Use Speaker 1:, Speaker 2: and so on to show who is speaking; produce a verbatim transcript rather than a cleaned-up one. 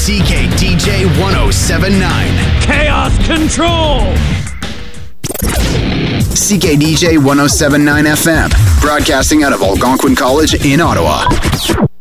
Speaker 1: C K D J one oh seven point nine.
Speaker 2: Chaos Control!
Speaker 1: C K D J one oh seven point nine F M, broadcasting out of Algonquin College in Ottawa.